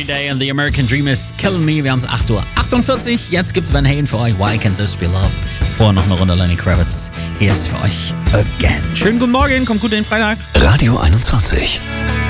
Green Day and the American Dream is Killing Me. Wir haben es 8:48 Uhr. Jetzt gibt's Van Halen für euch. Why Can't This Be Love? Vorher noch eine Runde Lenny Kravitz. Hier ist für euch Again. Schönen guten Morgen, kommt gut in den Freitag. Radio 21.